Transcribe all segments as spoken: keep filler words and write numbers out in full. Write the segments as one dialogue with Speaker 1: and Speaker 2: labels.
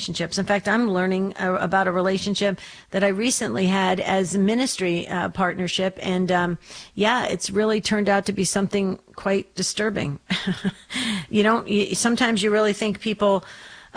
Speaker 1: relationships. In fact, I'm learning uh, about a relationship that I recently had as a ministry uh, partnership. And um, yeah, it's really turned out to be something quite disturbing. you don't, you, sometimes you really think people,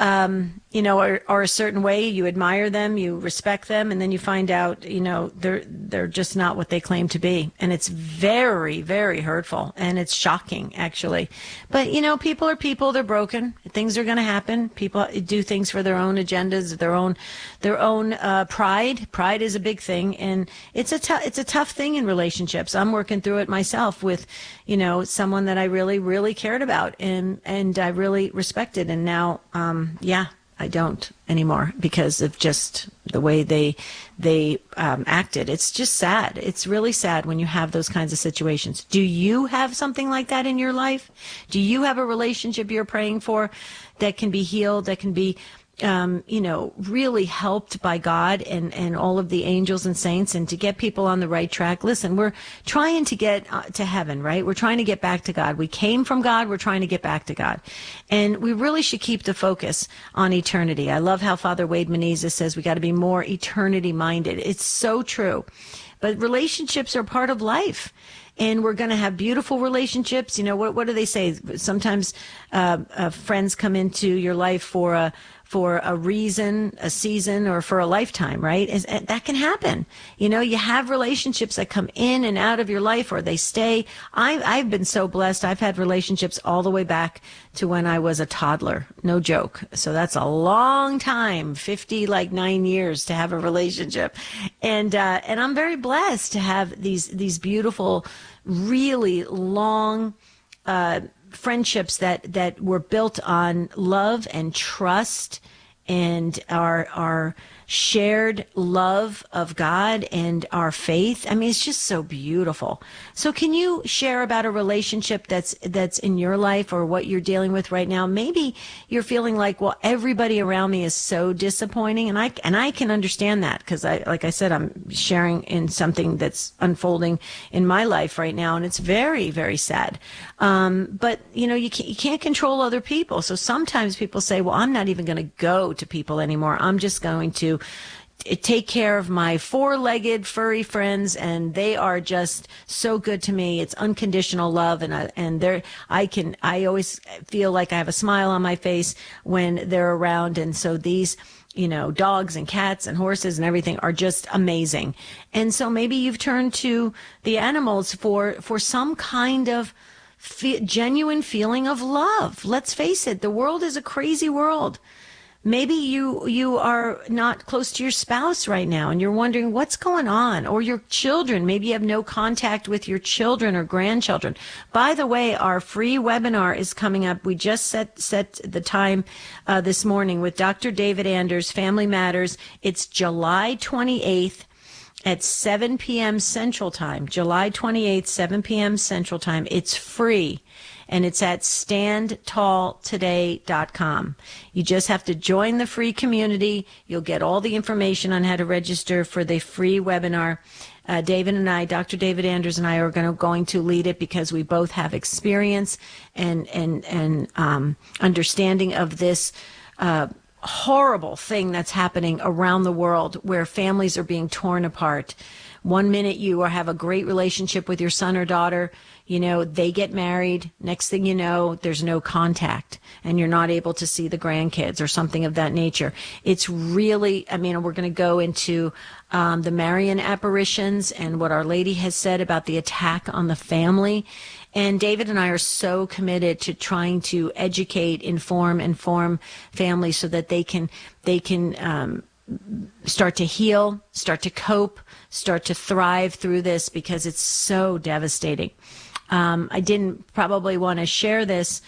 Speaker 1: um, you know, are, are a certain way. You admire them, you respect them, and then you find out, you know, they're they're just not what they claim to be, and it's very, very hurtful, and it's shocking, actually. But you know, people are people; they're broken. Things are going to happen. People do things for their own agendas, their own their own uh, pride. Pride is a big thing, and it's a tough it's a tough thing in relationships. I'm working through it myself with, you know, someone that I really, really cared about, and and I really respected, and now. Um, Yeah, I don't anymore because of just the way they they um, acted. It's just sad. It's really sad when you have those kinds of situations. Do you have something like that in your life? Do you have a relationship you're praying for that can be healed, that can be Um, you know, really helped by God and, and all of the angels and saints, and to get people on the right track? Listen, we're trying to get uh, to heaven, right? We're trying to get back to God. We came from God. We're trying to get back to God. And we really should keep the focus on eternity. I love how Father Wade Menezes says we got to be more eternity minded. It's so true. But relationships are part of life. And we're going to have beautiful relationships. You know, what what do they say? Sometimes uh, uh, friends come into your life for a for a reason, a season, or for a lifetime, right? Is, that can happen. You know, you have relationships that come in and out of your life, or they stay. I, I've been so blessed. I've had relationships all the way back to when I was a toddler. No joke. So that's a long time, fifty, like nine years to have a relationship. And, uh, and I'm very blessed to have these, these beautiful, really long, uh, friendships that, that were built on love and trust and our, our shared love of God and our faith. I mean, it's just so beautiful. So can you share about a relationship that's, that's in your life, or what you're dealing with right now? Maybe you're feeling like, well, everybody around me is so disappointing. And I, and I can understand that, because I, like I said, I'm sharing in something that's unfolding in my life right now. And it's very, very sad. Um, but you know, you can't, you can't control other people. So sometimes people say, well, I'm not even going to go to people anymore. I'm just going to take care of my four-legged furry friends, and they are just so good to me. It's unconditional love, and I, and they're I can I always feel like I have a smile on my face when they're around. And so these, you know, dogs and cats and horses and everything are just amazing. And so maybe you've turned to the animals for for some kind of fe- genuine feeling of love. Let's face it, the world is a crazy world. Maybe you you are not close to your spouse right now, and you're wondering what's going on, or your children. Maybe you have no contact with your children or grandchildren. By the way, our free webinar is coming up. We just set set the time uh, this morning with Doctor David Anders, Family Matters. It's July twenty-eighth at seven p.m. Central Time. July twenty-eighth, seven p.m. Central Time. It's free. And it's at stand tall today dot com. You just have to join the free community. You'll get all the information on how to register for the free webinar. Uh, David and I, Doctor David Anders and I, are going to, going to lead it, because we both have experience and and and um, understanding of this uh, horrible thing that's happening around the world, where families are being torn apart. One minute you are, have a great relationship with your son or daughter. You know, they get married. Next thing you know, there's no contact, and you're not able to see the grandkids or something of that nature. It's really, I mean, we're going to go into um, the Marian apparitions and what Our Lady has said about the attack on the family. And David and I are so committed to trying to educate, inform, inform families so that they can, they can, um, start to heal, start to cope, start to thrive through this, because it's so devastating. Um, I didn't probably want to share this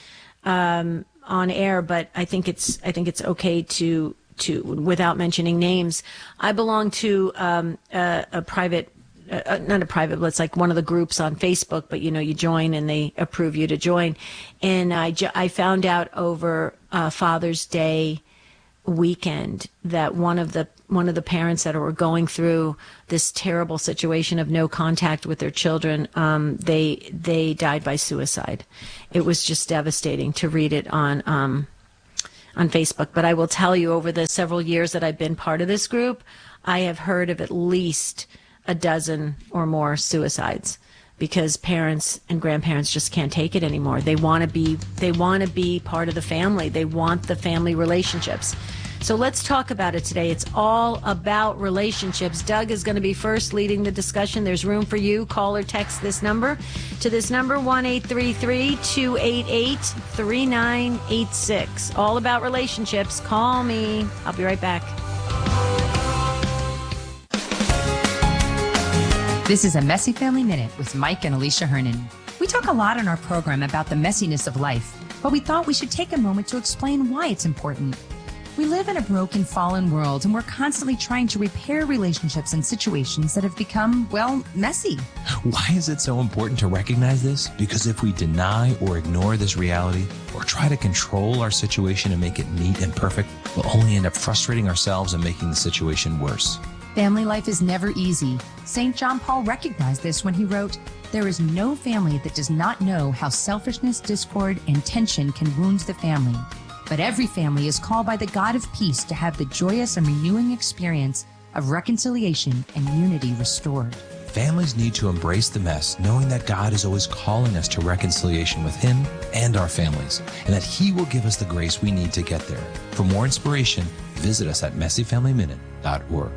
Speaker 1: um, on air, but I think it's I think it's okay to to without mentioning names. I belong to um, a, a private, uh, not a private, but it's like one of the groups on Facebook. But you know, you join and they approve you to join. And I I found out over uh, Father's Day weekend that one of the one of the parents that were going through this terrible situation of no contact with their children, um, they they died by suicide. It was just devastating to read it on um, on Facebook. But I will tell you, over the several years that I've been part of this group, I have heard of at least a dozen or more suicides because parents and grandparents just can't take it anymore. They want to be they want to be part of the family. They want the family relationships. So let's talk about it today. It's all about relationships. Doug is going to be first leading the discussion. There's room for you. Call or text this number to this number, one eight three three, two eight eight, three nine eight six. All about relationships. Call me. I'll be right back.
Speaker 2: This is a Messy Family Minute with Mike and Alicia Hernan. We talk a lot on our program about the messiness of life, but we thought we should take a moment to explain why it's important. We live in a broken, fallen world, and we're constantly trying to repair relationships and situations that have become, well, messy.
Speaker 3: Why is it so important to recognize this? Because if we deny or ignore this reality, or try to control our situation and make it neat and perfect, we'll only end up frustrating ourselves and making the situation worse.
Speaker 2: Family life is never easy. Saint John Paul recognized this when he wrote, "There is no family that does not know how selfishness, discord, and tension can wound the family. But every family is called by the God of peace to have the joyous and renewing experience of reconciliation and unity restored."
Speaker 3: Families need to embrace the mess, knowing that God is always calling us to reconciliation with Him and our families, and that He will give us the grace we need to get there. For more inspiration, visit us at messy family minute dot org.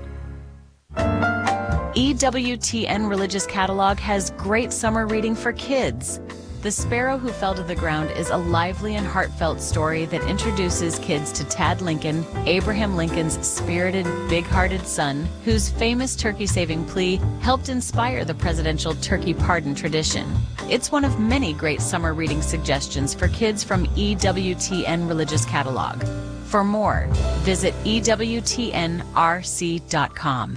Speaker 4: E W T N Religious Catalog has great summer reading for kids. The Sparrow Who Fell to the Ground is a lively and heartfelt story that introduces kids to Tad Lincoln, Abraham Lincoln's spirited, big-hearted son, whose famous turkey-saving plea helped inspire the presidential turkey pardon tradition. It's one of many great summer reading suggestions for kids from E W T N Religious Catalog. For more, visit E W T N R C dot com.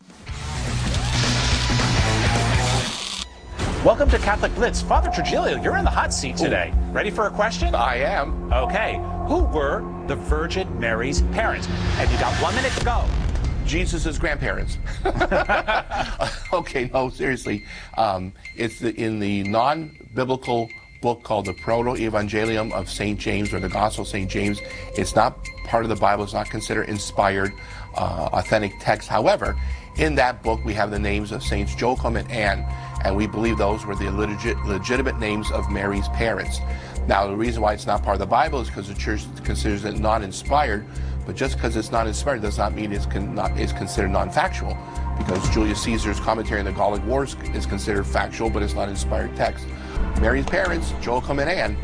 Speaker 5: Welcome to Catholic Blitz. Father Trujillo, you're in the hot seat today. Ooh. Ready for a question?
Speaker 6: I am.
Speaker 5: Okay. Who were the Virgin Mary's parents? And you got one minute to go.
Speaker 6: Jesus' grandparents. Okay, no, seriously. Um, it's the, in the non-biblical book called the Proto-Evangelium of Saint James, or the Gospel of Saint James. It's not part of the Bible. It's not considered inspired, uh, authentic text. However, in that book, we have the names of Saints Joachim and Anne, and we believe those were the legit, legitimate names of Mary's parents. Now, the reason why it's not part of the Bible is because the Church considers it non-inspired, but just because it's not inspired does not mean it's, con not, it's considered non-factual, because Julius Caesar's commentary on the Gallic Wars is considered factual, but it's not inspired text. Mary's parents, Joachim and Anne.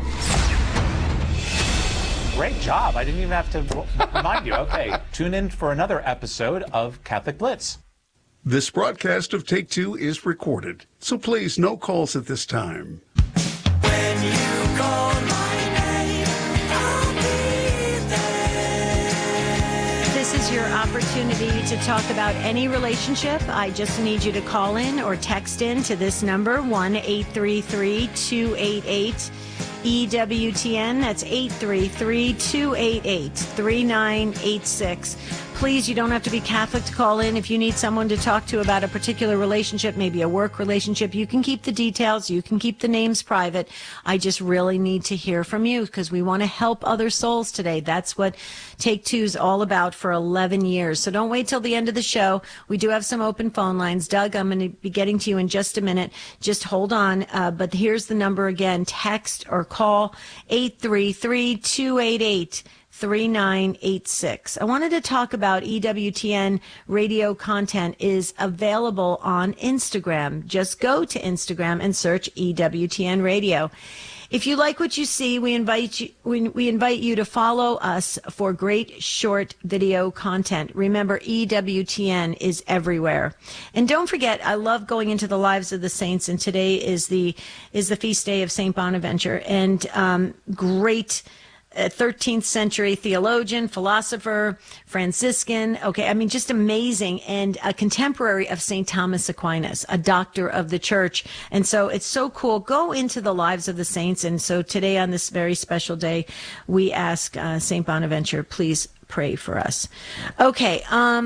Speaker 5: Great job. I didn't even have to remind you. Okay, tune in for another episode of Catholic Blitz.
Speaker 7: This broadcast of Take Two is recorded, so please no calls at this time.
Speaker 8: When you call my name, I'll be there.
Speaker 1: This is your opportunity to talk about any relationship. I just need you to call in or text in to this number, one eight three three, two eight eight, E W T N. That's eight three three, two eight eight, three nine eight six. Please, you don't have to be Catholic to call in. If you need someone to talk to about a particular relationship, maybe a work relationship, you can keep the details. You can keep the names private. I just really need to hear from you because we want to help other souls today. That's what Take Two's all about for eleven years. So don't wait till the end of the show. We do have some open phone lines. Doug, I'm going to be getting to you in just a minute. Just hold on. Uh, but here's the number again. Text or call eight three three, two eight eight, three nine eight six. I wanted to talk about E W T N radio content is available on Instagram. Just go to Instagram and search E W T N radio. If you like what you see, we invite you, we, we invite you to follow us for great short video content. Remember, E W T N is everywhere. And don't forget, I love going into the lives of the saints, and today is the, is the feast day of Saint Bonaventure, and um, great a thirteenth century theologian, philosopher, Franciscan. Okay, I mean, just amazing. And a contemporary of Saint Thomas Aquinas, a doctor of the church. And so it's so cool. Go into the lives of the saints. And so today, on this very special day, we ask uh, Saint Bonaventure, please pray for us. Okay, um...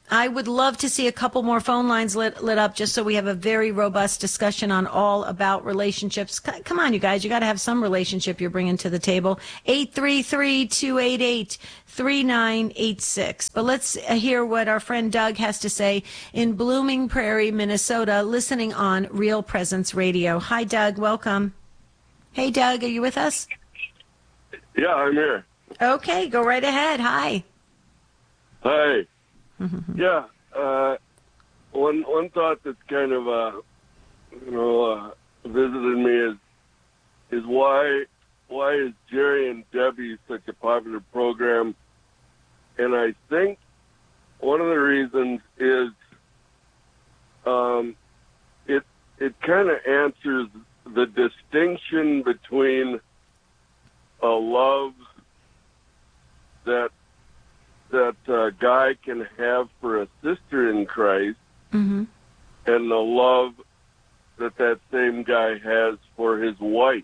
Speaker 1: I would love to see a couple more phone lines lit, lit up just so we have a very robust discussion on all about relationships. C- come on, you guys. You got to have some relationship you're bringing to the table. eight three three, two eight eight, three nine eight six. But let's hear what our friend Doug has to say in Blooming Prairie, Minnesota, listening on Real Presence Radio. Hi, Doug. Welcome. Hey, Doug. Are you with us?
Speaker 9: Yeah, I'm here.
Speaker 1: Okay. Go right ahead. Hi.
Speaker 9: Hi. Yeah, uh, one one thought that's kind of uh, you know uh, visited me is is why why is Jerry and Debbie such a popular program? And I think one of the reasons is um, it it kind of answers the distinction between a love that that a guy can have for a sister in Christ,
Speaker 1: Mm-hmm.
Speaker 9: and the love that that same guy has for his wife.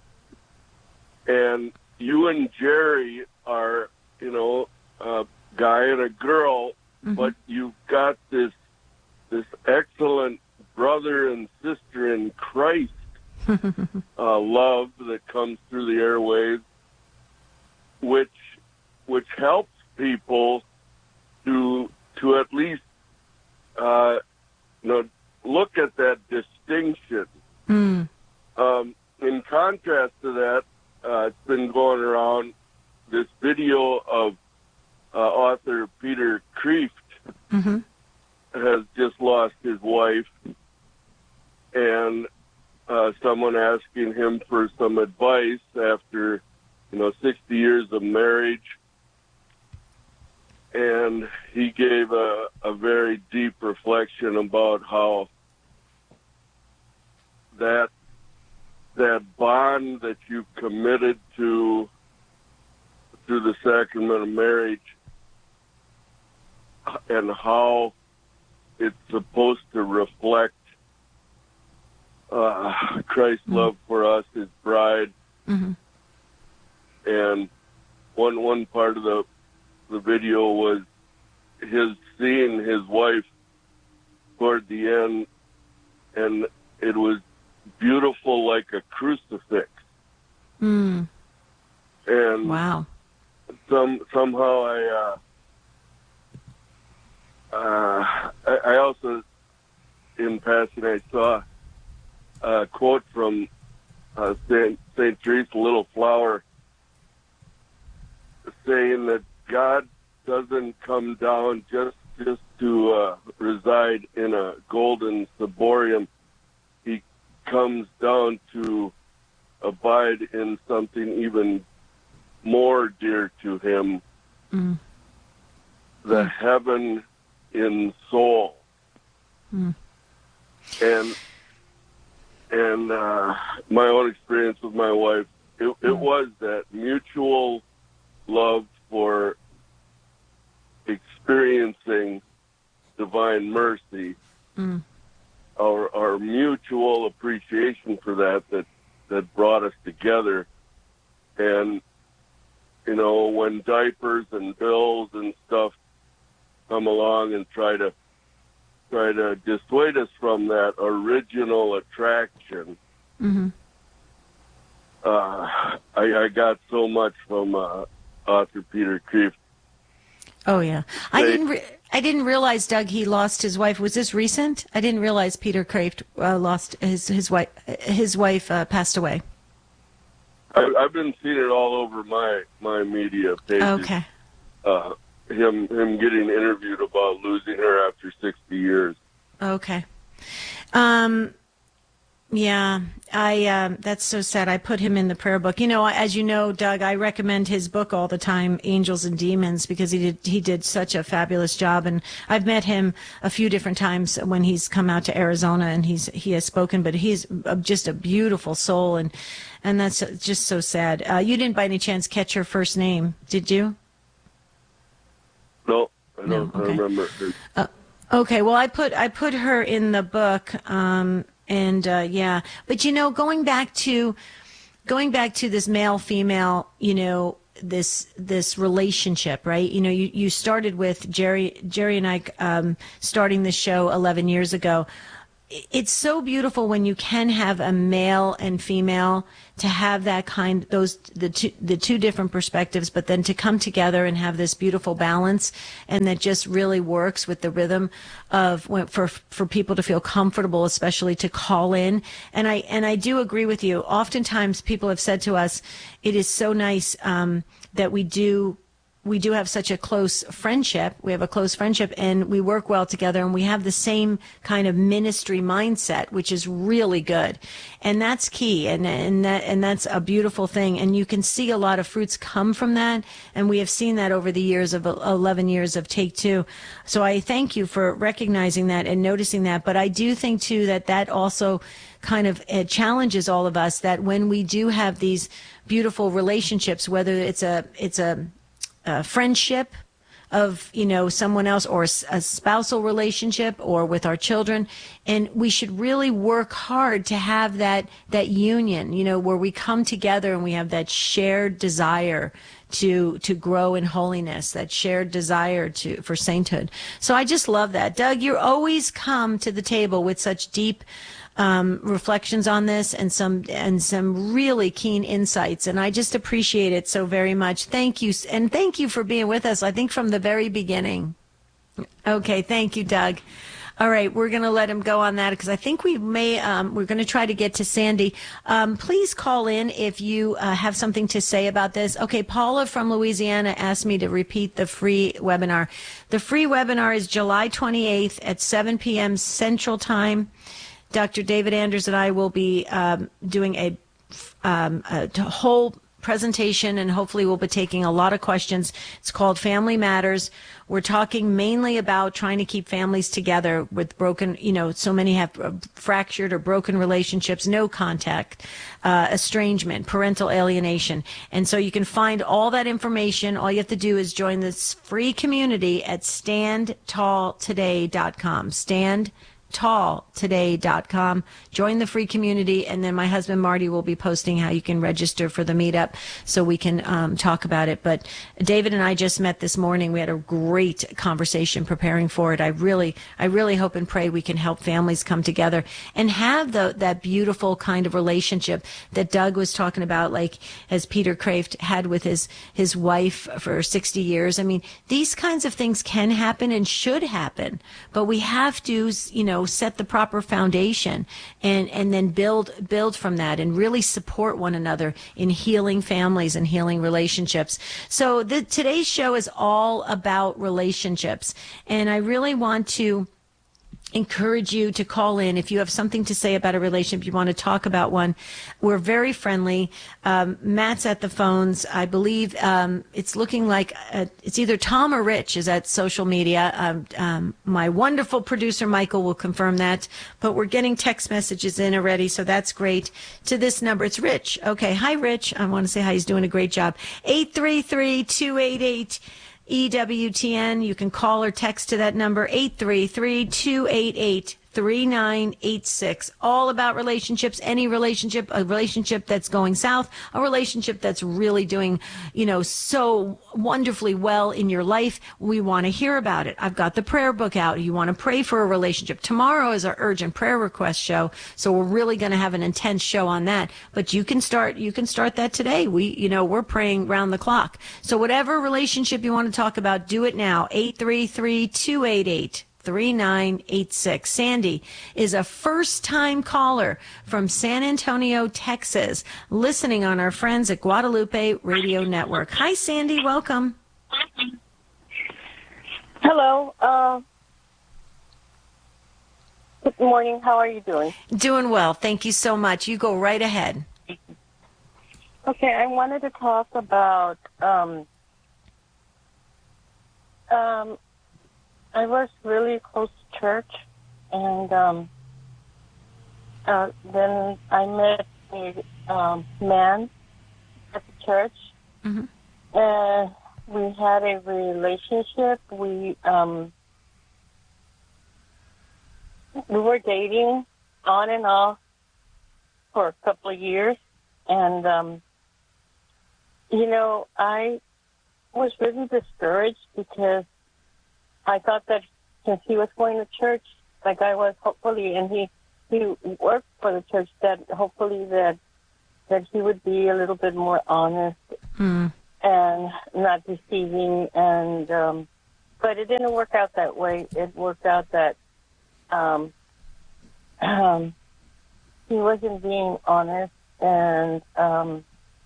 Speaker 9: And you and Jerry are, you know, a guy and a girl,
Speaker 1: Mm-hmm.
Speaker 9: but you've got this this excellent brother and sister in Christ uh, love that comes through the airwaves, which which helps people to to at least uh, you know look at that distinction.
Speaker 1: Mm.
Speaker 9: Um, in contrast to that, uh, it's been going around this video of uh, author Peter Kreeft
Speaker 1: Mm-hmm.
Speaker 9: has just lost his wife, and uh, someone asking him for some advice after you know sixty years of marriage. And he gave a, a very deep reflection about how that that bond that you've committed to through the sacrament of marriage and how it's supposed to reflect uh, Christ's
Speaker 1: Mm-hmm.
Speaker 9: love for us, his bride.
Speaker 1: Mm-hmm.
Speaker 9: And one one part of the the video was his seeing his wife toward the end, and it was beautiful like a crucifix.
Speaker 1: Mm.
Speaker 9: And
Speaker 1: Wow.
Speaker 9: some somehow I uh, uh, I, I also in passing I saw a quote from uh, Saint Saint Teresa Little Flower saying that God doesn't come down just just to uh, reside in a golden ciborium. He comes down to abide in something even more dear to him,
Speaker 1: Mm.
Speaker 9: the heaven in soul.
Speaker 1: Mm.
Speaker 9: And and uh, my own experience with my wife, it, it was that mutual love for experiencing divine mercy,
Speaker 1: Mm.
Speaker 9: our, our mutual appreciation for that, that that brought us together. And you know, when diapers and bills and stuff come along and try to try to dissuade us from that original attraction,
Speaker 1: Mm-hmm.
Speaker 9: uh, I, I got so much from uh, author Peter Kreeft.
Speaker 1: Oh yeah, I
Speaker 9: They-
Speaker 1: didn't. Re- I didn't realize, Doug, he lost his wife. Was this recent? I didn't realize Peter Kreeft uh, lost his his wife. His wife uh, passed away.
Speaker 9: I, I've been seeing it all over my my media pages.
Speaker 1: Okay.
Speaker 9: Uh, him him getting interviewed about losing her after sixty years.
Speaker 1: Okay. Um. Yeah, I. Um, that's so sad. I put him in the prayer book. You know, as you know, Doug, I recommend his book all the time, Angels and Demons, because he did he did such a fabulous job. And I've met him a few different times when he's come out to Arizona, and he's he has spoken. But he's a, just a beautiful soul, and and that's just so sad. Uh, you didn't by any chance catch her first name, did you?
Speaker 9: No, I
Speaker 1: No,
Speaker 9: don't
Speaker 1: okay.
Speaker 9: remember.
Speaker 1: Uh, okay, well, I put I put her in the book, um, and uh, yeah, but you know, going back to going back to this male female, you know, this this relationship, right? You know, you, you started with Jerry Jerry and I um, starting the show eleven years ago. It's so beautiful when you can have a male and female to have that kind, those, the two, the two different perspectives, but then to come together and have this beautiful balance, and that just really works with the rhythm of, for, for people to feel comfortable, especially to call in. And I, and I do agree with you. Oftentimes people have said to us, it is so nice, um, that we do we do have such a close friendship. We have a close friendship and we work well together, and we have the same kind of ministry mindset, which is really good. And that's key. And, and that, and that's a beautiful thing. And you can see a lot of fruits come from that. And we have seen that over the years of eleven years of Take Two. So I thank you for recognizing that and noticing that. But I do think too that that also kind of uh, challenges all of us, that when we do have these beautiful relationships, whether it's a, it's a, a friendship of, you know, someone else, or a spousal relationship, or with our children. And we should really work hard to have that, that union, you know, where we come together and we have that shared desire to, to grow in holiness, that shared desire to, for sainthood. So I just love that. Doug, you always come to the table with such deep Um, reflections on this, and some and some really keen insights, and I just appreciate it so very much. Thank you, and thank you for being with us, I think, from the very beginning. Okay, thank you, Doug. All right, we're going to let him go on that, because I think we may, um, we're going to try to get to Sandy. Um, please call in if you uh, have something to say about this. Okay, Paula from Louisiana asked me to repeat the free webinar. The free webinar is July twenty-eighth at seven p.m. Central Time. Doctor David Anders and I will be um, doing a, um, a whole presentation, and hopefully we'll be taking a lot of questions. It's called Family Matters. We're talking mainly about trying to keep families together with broken, you know, so many have fractured or broken relationships, no contact, uh, estrangement, parental alienation. And so you can find all that information. All you have to do is join this free community at stand tall today dot com. Stand tall today dot com. Join the free community, and then my husband Marty will be posting how you can register for the meetup so we can um, talk about it. But David and I just met this morning. We had a great conversation preparing for it. I really, I really hope and pray we can help families come together and have the, that beautiful kind of relationship that Doug was talking about, like as Peter Kraft had with his, his wife for sixty years. I mean, these kinds of things can happen and should happen, but we have to, you know, set the proper foundation and, and then build, build from that, and really support one another in healing families and healing relationships. So the, today's show is all about relationships. And I really want to encourage you to call in if you have something to say about a relationship, you want to talk about one. We're very friendly. Um, Matt's at the phones. I believe um, it's looking like uh, it's either Tom or Rich is at social media. Um, um, my wonderful producer, Michael, will confirm that. But we're getting text messages in already, so that's great. To this number, it's Rich. Okay. Hi, Rich. I want to say hi. He's doing a great job. eight three three, two eight eight E W T N. You can call or text to that number, eight three three, two eight eight, three nine eight six. All about relationships, any relationship, a relationship that's going south, a relationship that's really doing, you know, so wonderfully well in your life. We want to hear about it. I've got the prayer book out. You want to pray for a relationship. Tomorrow is our urgent prayer request show. So we're really going to have an intense show on that, but you can start, you can start that today. We, you know, we're praying round the clock. So whatever relationship you want to talk about, do it now. eight three three, two eight eight, three nine eight six. Sandy is a first-time caller from San Antonio, Texas, listening on our friends at Guadalupe Radio Network. Hi, Sandy. Welcome.
Speaker 10: Hello. Uh, good morning. How are you doing?
Speaker 1: Doing well. Thank you so much. You go right ahead.
Speaker 10: Okay. I wanted to talk about um, um, I was really close to church, and um, uh, then I met a um, man at the church,
Speaker 1: mm-hmm.
Speaker 10: and we had a relationship. We um, we were dating on and off for a couple of years, and um, you know, I was really discouraged because I thought that since he was going to church, like I was, hopefully, and he he worked for the church, that hopefully that that he would be a little bit more honest
Speaker 1: Mm.
Speaker 10: and not deceiving. And um, but it didn't work out that way. It worked out that um, um, he wasn't being honest, and um,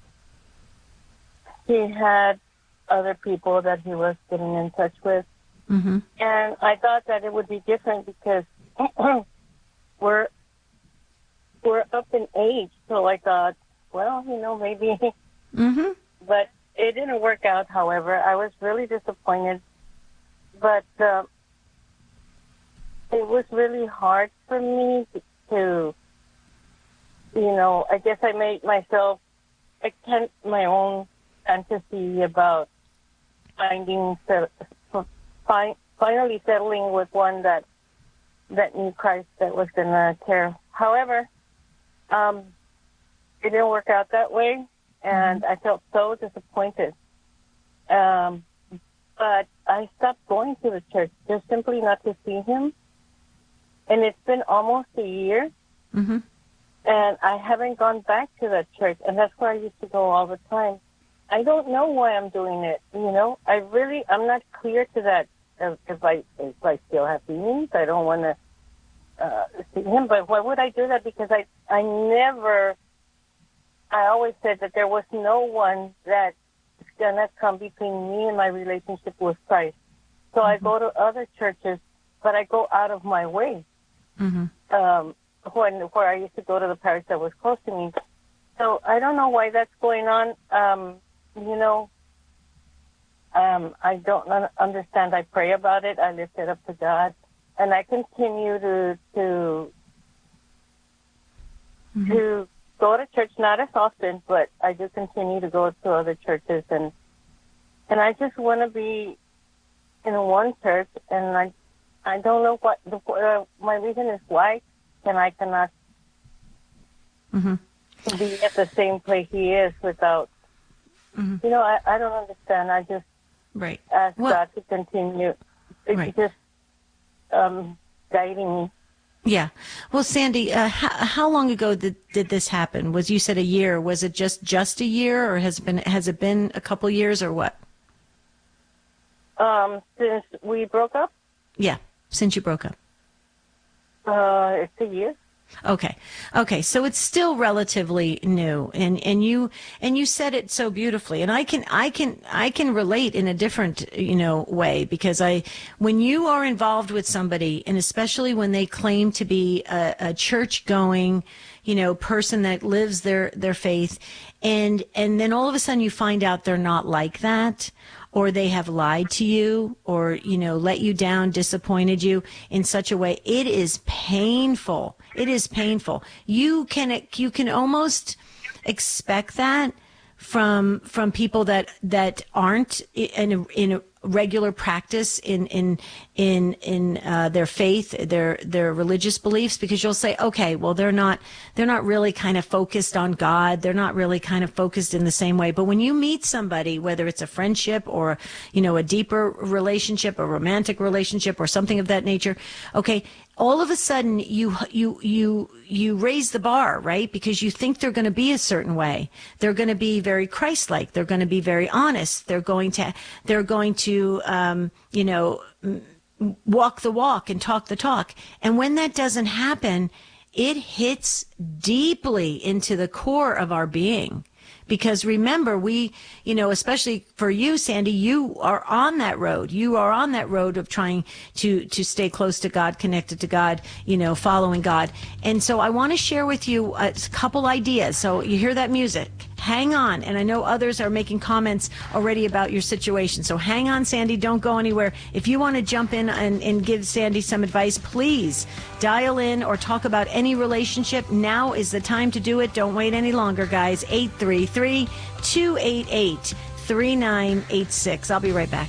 Speaker 10: he had other people that he was getting in touch with.
Speaker 1: Mm-hmm.
Speaker 10: And I thought that it would be different because we're we're up in age. So I thought, well, you know, maybe.
Speaker 1: Mm-hmm.
Speaker 10: But it didn't work out. However, I was really disappointed. But uh, it was really hard for me to, you know. I guess I made myself extend my own fantasy about finding. Fi- finally settling with one that that knew Christ, that was going to care. However, um, it didn't work out that way, and mm-hmm. I felt so disappointed. Um, but I stopped going to the church just simply not to see him, and it's been almost a year,
Speaker 1: mm-hmm.
Speaker 10: and I haven't gone back to that church, and that's where I used to go all the time. I don't know why I'm doing it, you know. I really, I'm not clear to that. If I if I still have feelings, I don't want to uh, see him. But why would I do that? Because I I never. I always said that there was no one that's gonna come between me and my relationship with Christ. So mm-hmm. I go to other churches, but I go out of my way.
Speaker 1: Mm-hmm.
Speaker 10: Um, when where I used to go to the parish that was close to me. So I don't know why that's going on. Um, you know. Um, I don't understand. I pray about it. I lift it up to God, and I continue to to mm-hmm. to go to church, not as often, but I do continue to go to other churches, and and I just want to be in one church, and I I don't know what the, uh, my reason is why, and I cannot
Speaker 1: mm-hmm.
Speaker 10: be at the same place he is without.
Speaker 1: Mm-hmm.
Speaker 10: You know, I I don't understand. I just.
Speaker 1: Right.
Speaker 10: Ask
Speaker 1: well,
Speaker 10: God to continue. It's
Speaker 1: right.
Speaker 10: just um, guiding me.
Speaker 1: Yeah. Well, Sandy, uh, how, how long ago did, did this happen? Was you said a year? Was it just just a year, or has it been has it been a couple years, or what?
Speaker 10: Um, since we broke up.
Speaker 1: Yeah. Since you broke up.
Speaker 10: Uh, it's a year.
Speaker 1: Okay. Okay. So it's still relatively new, and, and you, and you said it so beautifully, and I can, I can, I can relate in a different, you know, way, because I, when you are involved with somebody, and especially when they claim to be a, a church going, you know, person that lives their, their faith, and, and then all of a sudden you find out they're not like that, or they have lied to you, or, you know, let you down, disappointed you in such a way, it is painful. It is painful. You can, you can almost expect that from, from people that, that aren't in a, in a regular practice in, in, in, in, uh, their faith, their, their religious beliefs, because you'll say, okay, well, they're not, they're not really kind of focused on God. They're not really kind of focused in the same way. But when you meet somebody, whether it's a friendship or, you know, a deeper relationship, a romantic relationship or something of that nature, okay, all of a sudden you, you, you, you raise the bar, right? Because you think they're going to be a certain way. They're going to be very Christ-like. They're going to be very honest. They're going to, they're going to, um, you know, walk the walk and talk the talk. And when that doesn't happen, it hits deeply into the core of our being. Because remember, we, you know, especially for you, Sandy, you are on that road. You are on that road of trying to, to stay close to God, connected to God, you know, following God. And so I want to share with you a couple ideas. So you hear that music. Hang on. And I know others are making comments already about your situation. So hang on, Sandy. Don't go anywhere. If you want to jump in and, and give Sandy some advice, please dial in or talk about any relationship. Now is the time to do it. Don't wait any longer, guys. eight three three, two eight eight, three nine eight six. I'll be right back.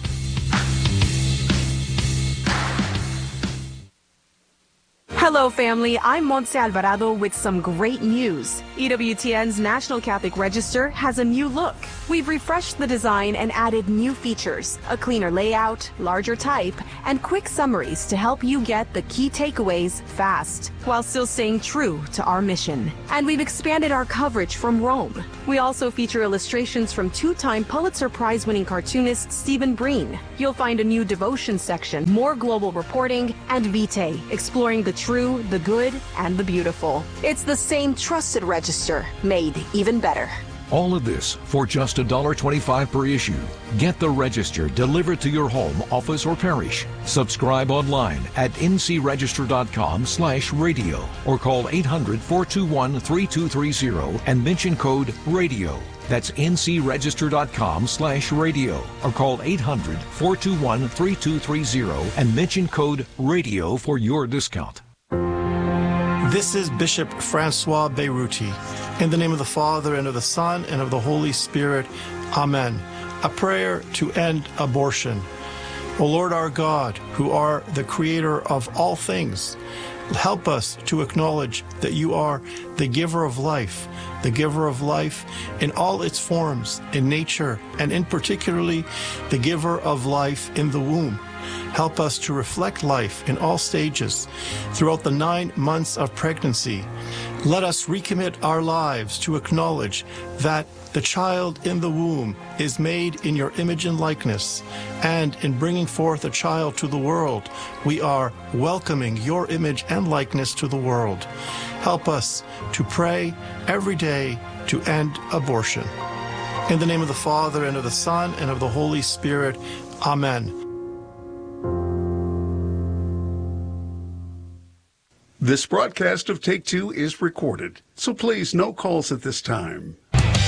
Speaker 11: Hello, family. I'm Montse Alvarado with some great news. E W T N's National Catholic Register has a new look. We've refreshed the design and added new features, a cleaner layout, larger type, and quick summaries to help you get the key takeaways fast, while still staying true to our mission. And we've expanded our coverage from Rome. We also feature illustrations from two-time Pulitzer Prize-winning cartoonist Stephen Breen. You'll find a new devotion section, more global reporting, and Vitae, exploring the true, the good, and the beautiful. It's the same trusted register, made even better.
Speaker 12: All of this for just one dollar twenty-five per issue. Get the Register delivered to your home, office, or parish. Subscribe online at ncregister.com slash radio or call eight hundred, four two one, three two three zero and mention code RADIO. That's ncregister.com slash radio or call eight hundred, four two one, three two three zero and mention code RADIO for your discount.
Speaker 13: This is Bishop Francois Beiruti. In the name of the Father, and of the Son, and of the Holy Spirit. Amen. A prayer to end abortion. O Lord our God, who are the creator of all things, help us to acknowledge that you are the giver of life, the giver of life in all its forms, in nature, and in particularly the giver of life in the womb. Help us to reflect life in all stages throughout the nine months of pregnancy. Let us recommit our lives to acknowledge that the child in the womb is made in your image and likeness, and in bringing forth a child to the world, we are welcoming your image and likeness to the world. Help us to pray every day to end abortion. In the name of the Father, and of the Son, and of the Holy Spirit. Amen.
Speaker 7: This broadcast of Take Two is recorded, so please no calls at this time.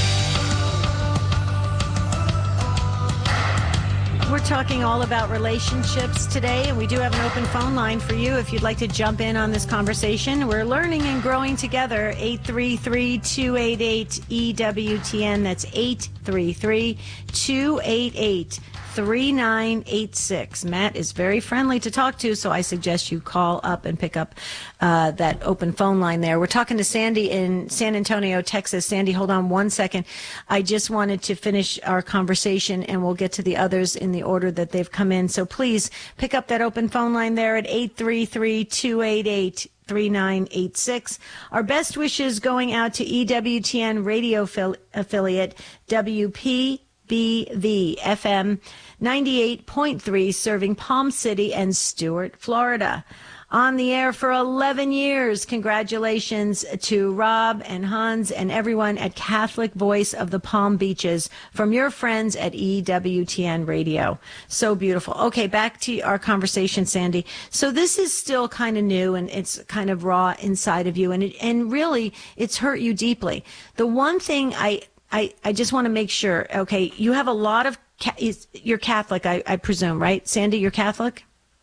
Speaker 1: We're talking all about relationships today, and we do have an open phone line for you if you'd like to jump in on this conversation. We're learning and growing together. eight three three, two eight eight, E W T N. That's eight three three, two eight eight, three nine eight six. Matt is very friendly to talk to, so I suggest you call up and pick up uh, that open phone line there. We're talking to Sandy in San Antonio, Texas. Sandy, hold on one second. I just wanted to finish our conversation, and we'll get to the others in the order that they've come in. So please pick up that open phone line there at eight three three, two eight eight, three nine eight six. Our best wishes going out to E W T N radio affili- affiliate W P B V F M ninety-eight point three, serving Palm City and Stuart, Florida. On the air for eleven years. Congratulations to Rob and Hans and everyone at Catholic Voice of the Palm Beaches from your friends at E W T N Radio. So beautiful. Okay, back to our conversation, Sandy. So this is still kind of new, and it's kind of raw inside of you, and it, and really it's hurt you deeply. The one thing I I, I just want to make sure, okay, you have a lot of, you're Catholic, I, I presume, right? Sandy, you're Catholic?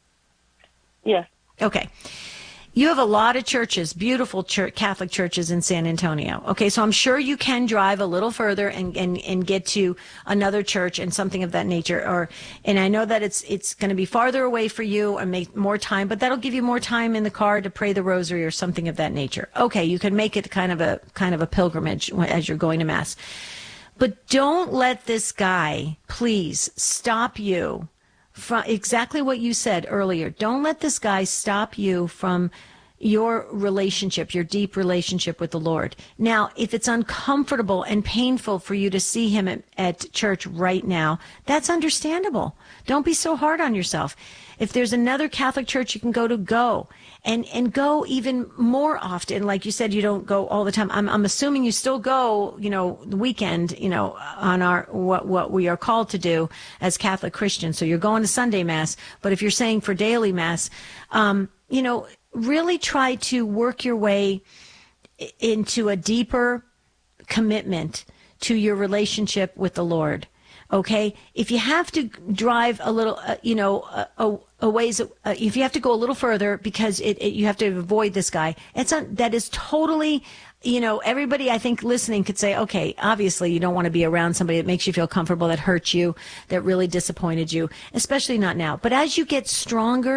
Speaker 10: Yes.
Speaker 1: Okay. You have a lot of churches, beautiful church, Catholic churches in San Antonio. Okay, so I'm sure you can drive a little further and, and, and get to another church and something of that nature. Or, and I know that it's it's going to be farther away for you and make more time, but that'll give you more time in the car to pray the rosary or something of that nature. Okay, you can make it kind of a kind of a pilgrimage as you're going to Mass. But don't let this guy, please, stop you from exactly what you said earlier. Don't let this guy stop you from your relationship, your deep relationship with the Lord. Now, if it's uncomfortable and painful for you to see him at, at church right now, that's understandable. Don't be so hard on yourself. If there's another Catholic church you can go to, go. And and go even more often. Like you said, you don't go all the time. I'm I'm assuming you still go, you know, the weekend, you know, on our what what we are called to do as Catholic Christians. So you're going to Sunday Mass. But if you're saying for daily Mass, um, you know, really try to work your way into a deeper commitment to your relationship with the Lord. Okay, if you have to drive a little, uh, you know, a, a ways, uh, if you have to go a little further because it, it, you have to avoid this guy, it's un, that is totally, you know, everybody I think listening could say, okay, obviously you don't want to be around somebody that makes you feel comfortable, that hurts you, that really disappointed you, especially not now. But as you get stronger,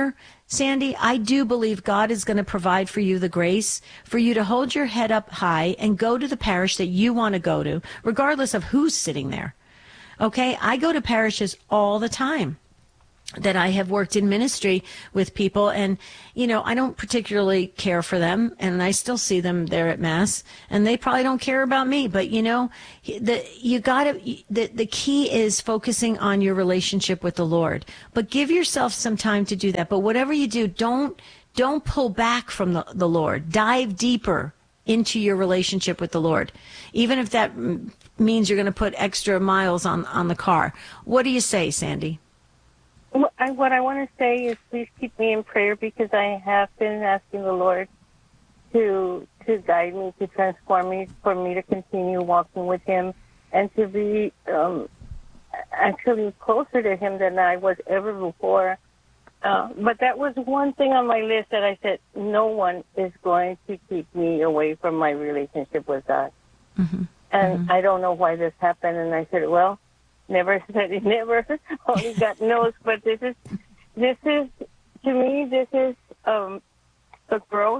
Speaker 1: Sandy, I do believe God is going to provide for you the grace for you to hold your head up high and go to the parish that you want to go to, regardless of who's sitting there. Okay, I go to parishes all the time that I have worked in ministry with people, and, you know, I don't particularly care for them, and I still see them there at Mass, and they probably don't care about me, but, you know, the, you gotta, the, the key is focusing on your relationship with the Lord, but give yourself some time to do that. But whatever you do, don't, don't pull back from the, the Lord. Dive deeper into your relationship with the Lord, even if that means you're going to put extra miles on, on the car. What do you say, Sandy?
Speaker 10: What I, what I want to say is please keep me in prayer, because I have been asking the Lord to to guide me, to transform me, for me to continue walking with Him and to be um, actually closer to Him than I was ever before. Uh, but that was one thing on my list that I said, no one is going to keep me away from my relationship with God.
Speaker 1: Mm-hmm.
Speaker 10: And
Speaker 1: mm-hmm.
Speaker 10: I don't know why this happened. And I said, well, never said it, never. Only God knows. But this is, this is, to me, this is um, a growth,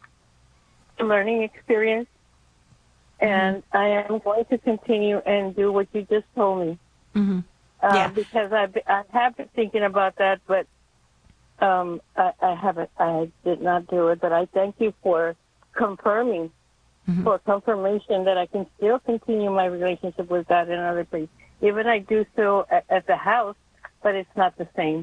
Speaker 10: a learning experience. And I am going to continue and do what you just told me.
Speaker 1: Mm-hmm.
Speaker 10: Uh,
Speaker 1: yeah.
Speaker 10: Because I, I have been thinking about that, but um, I, I haven't, I did not do it. But I thank you for confirming, mm-hmm. for confirmation that I can still continue my relationship with God in another place. Even I do so at, at the house, but it's not the same.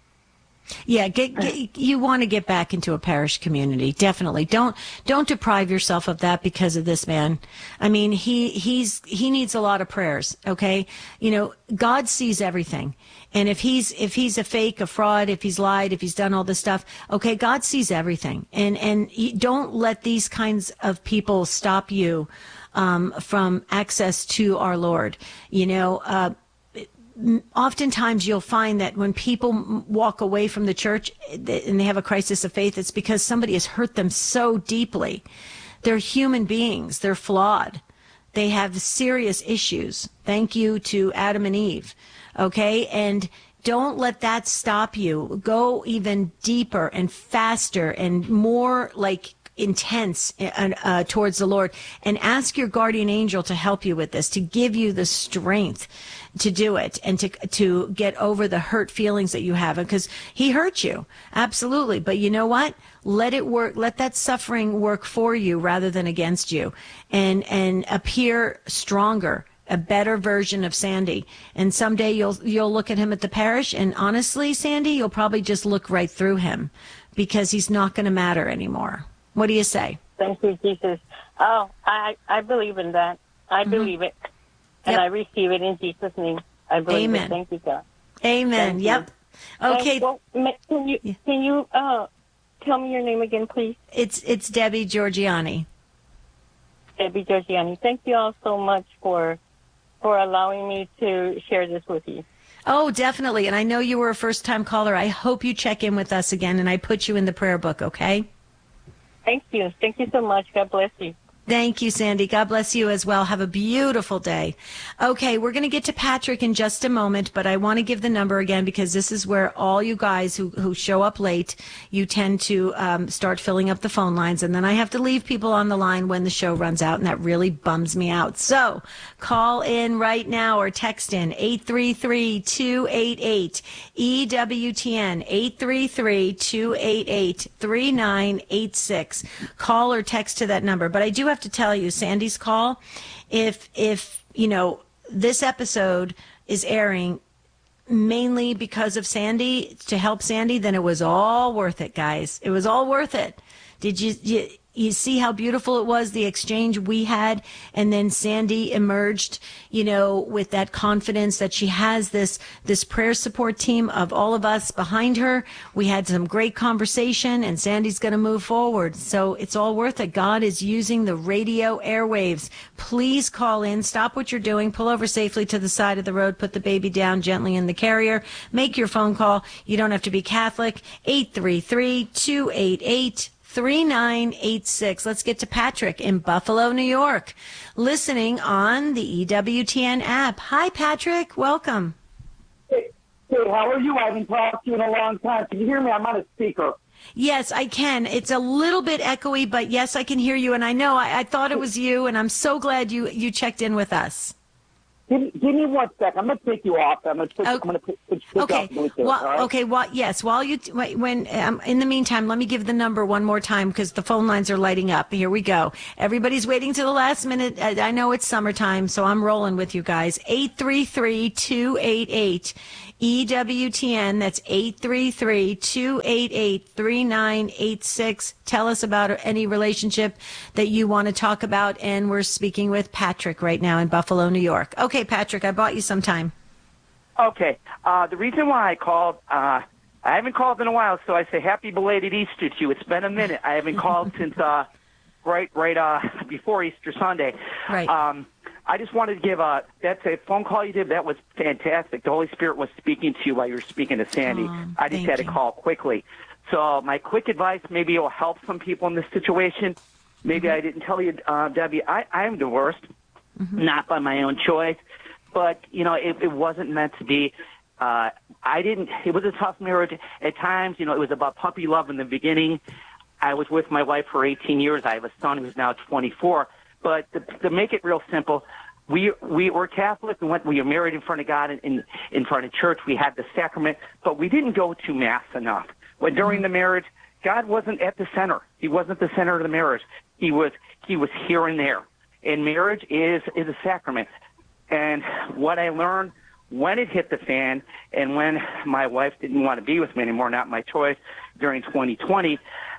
Speaker 1: Yeah, get, get, you want to get back into a parish community, definitely. Don't don't deprive yourself of that because of this man. I mean, he he's he needs a lot of prayers. Okay, you know, God sees everything, and if he's if he's a fake, a fraud, if he's lied, if he's done all this stuff, okay, God sees everything, and and you don't let these kinds of people stop you um, from access to our Lord. You know. Uh, Oftentimes you'll find that when people walk away from the church and they have a crisis of faith, it's because somebody has hurt them so deeply. They're human beings. They're flawed. They have serious issues. Thank you to Adam and Eve. Okay? And don't let that stop you. Go even deeper and faster and more like intense uh, uh, towards the Lord, and ask your guardian angel to help you with this, to give you the strength to do it and to to get over the hurt feelings that you have, because he hurt you, absolutely. But you know what? Let it work. Let that suffering work for you rather than against you, and and appear stronger, a better version of Sandy. And someday you'll you'll look at him at the parish, and honestly, Sandy, you'll probably just look right through him, because he's not going to matter anymore. What do you say?
Speaker 10: Thank you, Jesus. Oh, I I believe in that. I mm-hmm. believe it. And yep. I receive it in Jesus' name. I believe
Speaker 1: Amen.
Speaker 10: it. Thank you, God.
Speaker 1: Amen.
Speaker 10: Thank
Speaker 1: yep.
Speaker 10: You.
Speaker 1: Okay.
Speaker 10: Uh, well, can you yeah. can you uh, tell me your name again, please?
Speaker 1: It's it's Debbie Georgiani.
Speaker 10: Debbie Georgiani. Thank you all so much for for allowing me to share this with you.
Speaker 1: Oh, definitely. And I know you were a first-time caller. I hope you check in with us again, and I put you in the prayer book, okay?
Speaker 10: Thank you. Thank you so much. God bless you.
Speaker 1: Thank you, Sandy. God bless you as well. Have a beautiful day. Okay, we're going to get to Patrick in just a moment, but I want to give the number again, because this is where all you guys who, who show up late, you tend to um, start filling up the phone lines, and then I have to leave people on the line when the show runs out, and that really bums me out. So call in right now or text in eight three three, two eight eight, E W T N, eight three three, two eight eight, three nine eight six. Call or text to that number. But I do have to tell you, Sandy's call, if if you know this episode is airing mainly because of Sandy, to help Sandy, then it was all worth it, guys. It was all worth it. Did you you, you see how beautiful it was, the exchange we had? And then Sandy emerged, you know, with that confidence that she has this this prayer support team of all of us behind her. We had some great conversation, and Sandy's going to move forward. So it's all worth it. God is using the radio airwaves. Please call in. Stop what you're doing. Pull over safely to the side of the road. Put the baby down gently in the carrier. Make your phone call. You don't have to be Catholic. eight three three, two eight eight, three nine eight six. Let's get to Patrick in Buffalo, New York, listening on the E W T N app. Hi, Patrick. Welcome.
Speaker 10: Hey,
Speaker 14: Hey, how are you? I haven't talked to you in a long time. Can you hear me? I'm on a speaker.
Speaker 1: Yes, I can. It's a little bit echoey, but yes, I can hear you. And I know I, I thought it was you, and I'm so glad you, you checked in with us.
Speaker 14: Give, give me one sec. I'm going to take you off. I'm going to put, I'm going to put, put, put
Speaker 1: Okay.
Speaker 14: off Bluetooth,
Speaker 1: Well,
Speaker 14: all right?
Speaker 1: okay. Well, yes. While you, when um, in the meantime, let me give the number one more time because the phone lines are lighting up. Here we go. Everybody's waiting to the last minute. I, I know it's summertime, so I'm rolling with you guys. eight three three, two eight eight E W T N. That's eight three three, two eight eight, three nine eight six. Tell us about any relationship that you want to talk about. And we're speaking with Patrick right now in Buffalo, New York. Okay, Patrick, I bought you some time.
Speaker 15: Okay. Uh, the reason why I called, uh, I haven't called in a while, so I say happy belated Easter to you. It's been a minute. I haven't called since uh, right, right uh, before Easter Sunday.
Speaker 1: Right.
Speaker 15: Um, I just wanted to give a, that's a phone call you did. That was fantastic. The Holy Spirit was speaking to you while you were speaking to Sandy.
Speaker 1: Oh,
Speaker 15: I just
Speaker 1: thank
Speaker 15: had to
Speaker 1: you.
Speaker 15: call quickly. So my quick advice, maybe it will help some people in this situation. Maybe
Speaker 1: Mm-hmm.
Speaker 15: I didn't tell you, uh, Debbie, I, I am divorced,
Speaker 1: Mm-hmm.
Speaker 15: not by my own choice, but, you know, it, it wasn't meant to be. Uh, I didn't, it was a tough marriage at times. You know, it was about puppy love in the beginning. I was with my wife for eighteen years. I have a son who's now twenty-four. But to, to make it real simple, we we were Catholic. We went. We were married in front of God and in, in front of church. We had the sacrament, but we didn't go to mass enough. When during the marriage, God wasn't at the center. He wasn't the center of the marriage. He was he was here and there. And marriage is is a sacrament. And what I learned when it hit the fan, and when my wife didn't want to be with me anymore, not my choice, during twenty twenty,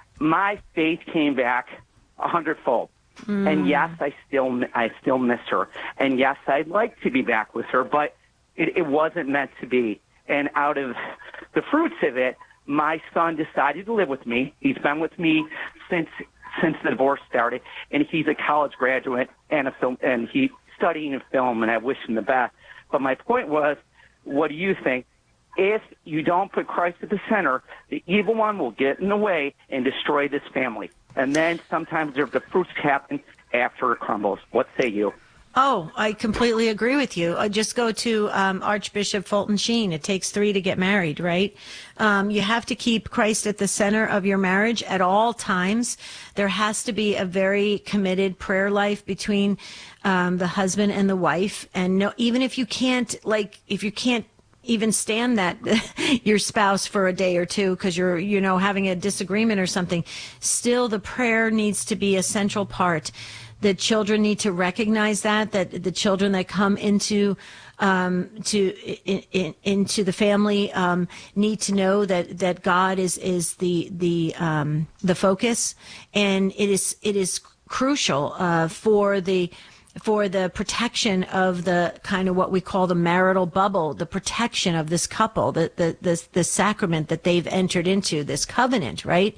Speaker 15: my faith came back a hundredfold.
Speaker 16: Mm.
Speaker 15: And yes, I still I still miss her. And yes, I'd like to be back with her, but it, it wasn't meant to be. And out of the fruits of it, my son decided to live with me. He's been with me since since the divorce started, and he's a college graduate and a film, and he's studying in film, and I wish him the best. But my point was, what do you think? If you don't put Christ at the center, the evil one will get in the way and destroy this family. And then sometimes the fruits happen after it crumbles. What say you?
Speaker 1: Oh, I completely agree with you. I just go to um, Archbishop Fulton Sheen. It takes three to get married, right? Um, you have to keep Christ at the center of your marriage at all times. There has to be a very committed prayer life between um, the husband and the wife. And no, even if you can't, like, if you can't even stand that your spouse for a day or two because you're, you know, having a disagreement or something, still the prayer needs to be a central part. The children need to recognize that, that the children that come into um, to in, in, into the family um, need to know that, that God is is the the um, the focus, and it is it is crucial uh, for the for the protection of the kind of what we call the marital bubble, the protection of this couple, the the the, the sacrament that they've entered into, this covenant, right?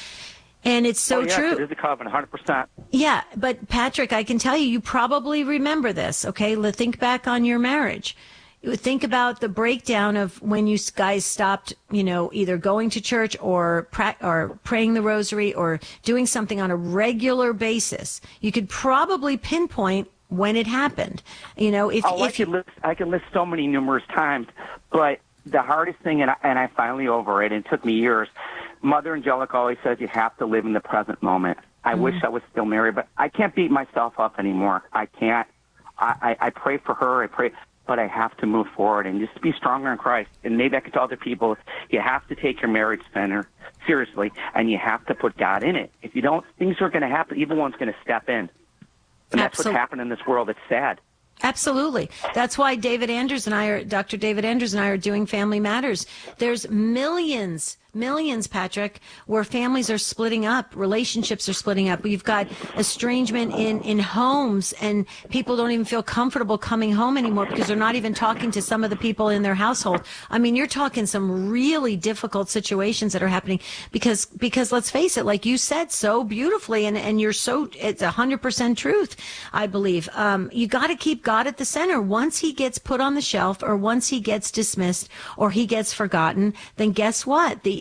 Speaker 1: And it's so
Speaker 15: oh, yes,
Speaker 1: true.
Speaker 15: It is a covenant, one hundred percent.
Speaker 1: Yeah, but Patrick, I can tell you, you probably remember this, okay? Let- Think back on your marriage. You Think about the breakdown of when you guys stopped, you know, either going to church or pra- or praying the rosary or doing something on a regular basis. You could probably pinpoint when it happened. You know, if,
Speaker 15: oh, I
Speaker 1: if
Speaker 15: could list, I could list so many numerous times, but the hardest thing, and I, and I finally over it, and it took me years. Mother Angelica always says you have to live in the present moment. I
Speaker 1: Mm-hmm.
Speaker 15: wish I was still married, but I can't beat myself up anymore. I can't. I, I, I pray for her. I pray, but I have to move forward and just be stronger in Christ. And maybe I could tell other people, you have to take your marriage center seriously, and you have to put God in it. If you don't, things are going to happen. Evil one's going to step in. And that's
Speaker 1: Absol-
Speaker 15: what's happened in this world. It's sad.
Speaker 1: Absolutely. That's why David Andrews and I are, Doctor David Andrews and I are doing Family Matters. There's millions, millions, Patrick, where families are splitting up, relationships are splitting up. We've got estrangement in, in homes, and people don't even feel comfortable coming home anymore because they're not even talking to some of the people in their household. I mean, you're talking some really difficult situations that are happening because, because let's face it, like you said so beautifully, and, and you're so, it's a hundred percent truth, I believe. Um, you got to keep God at the center. Once he gets put on the shelf, or once he gets dismissed, or he gets forgotten, then guess what? The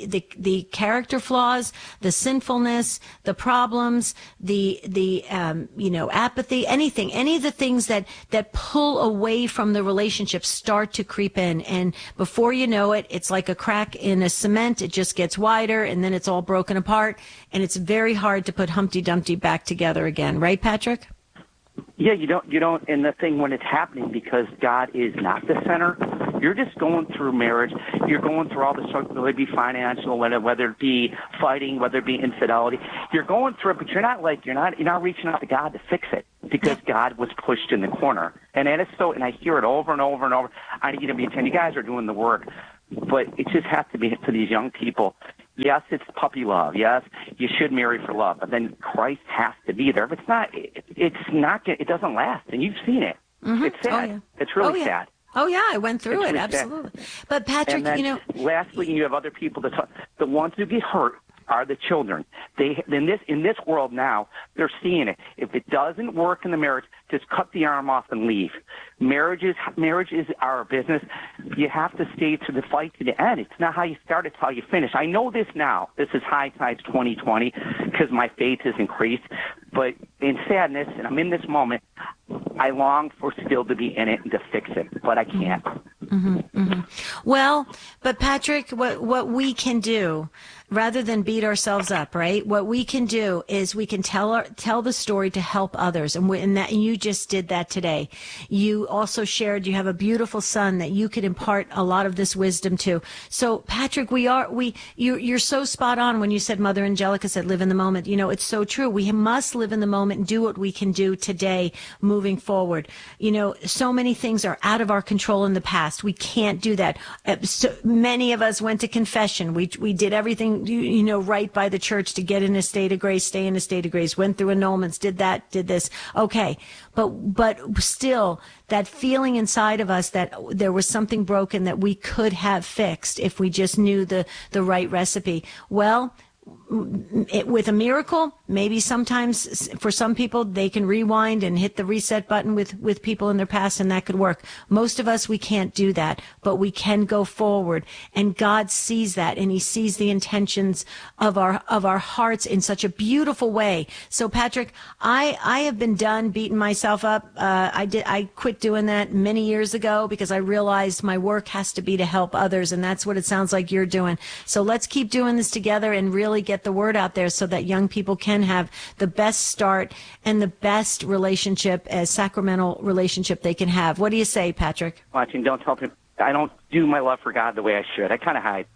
Speaker 1: the, the, the character flaws, the sinfulness, the problems, the, the, um, you know, apathy, anything, any of the things that, that pull away from the relationship start to creep in. And before you know it, it's like a crack in a cement. It just gets wider and then it's all broken apart. And it's very hard to put Humpty Dumpty back together again. Right, Patrick?
Speaker 15: Yeah, you don't, you don't, and the thing when it's happening, because God is not the center, you're just going through marriage, you're going through all the struggle, whether it be financial, whether, whether it be fighting, whether it be infidelity, you're going through it, but you're not like, you're not, you're not reaching out to God to fix it, because God was pushed in the corner. And that is so, and I hear it over and over and over. I need you to be attentive. You guys are doing the work, but it just has to be for these young people. Yes, it's puppy love. Yes, you should marry for love, but then Christ has to be there. If it's not, it, it's not. It doesn't last, and you've seen it.
Speaker 1: Mm-hmm.
Speaker 15: It's sad.
Speaker 1: Oh, yeah.
Speaker 15: It's really
Speaker 1: oh, yeah.
Speaker 15: sad.
Speaker 1: Oh yeah, I went through
Speaker 15: It's
Speaker 1: it
Speaker 15: really
Speaker 1: absolutely.
Speaker 15: sad.
Speaker 1: But Patrick,
Speaker 15: and then,
Speaker 1: you know,
Speaker 15: lastly, you have other people that talk, the ones who get hurt are the children. They in this in this world now, they're seeing it. If it doesn't work in the marriage, just cut the arm off and leave. Marriages, marriage is our business. You have to stay to the fight to the end. It's not how you start; it's how you finish. I know this now. This is high tides twenty twenty because my faith has increased. But in sadness, and I'm in this moment, I long for still to be in it and to fix it, but I can't.
Speaker 1: Mm-hmm, mm-hmm. Well, but Patrick, what what we can do, rather than beat ourselves up, right? What we can do is we can tell our, tell the story to help others, and, we, and that and you just did that today. You also shared you have a beautiful son that you could impart a lot of this wisdom to. So, Patrick, we are we you you're so spot on when you said Mother Angelica said live in the moment. You know, it's so true. We must live in the moment and do what we can do today, moving forward. You know, so many things are out of our control in the past. We can't do that. Uh, so many of us went to confession. We we did everything you, you know right by the church to get in a state of grace, stay in a state of grace. Went through annulments, did that, did this. Okay, but but still, that feeling inside of us that there was something broken that we could have fixed if we just knew the the right recipe. Well, it, with a miracle, maybe sometimes for some people they can rewind and hit the reset button with, with people in their past, and that could work. Most of us, we can't do that, but we can go forward, and God sees that, and he sees the intentions of our of our hearts in such a beautiful way. So Patrick, I I have been done beating myself up. Uh, I did I quit doing that many years ago because I realized my work has to be to help others, and that's what it sounds like you're doing. So let's keep doing this together and really get the word out there so that young people can have the best start and the best relationship, as sacramental relationship they can have. What do you say, Patrick?
Speaker 15: Watching, don't tell people. I don't do my love for God the way I should. I kind of hide.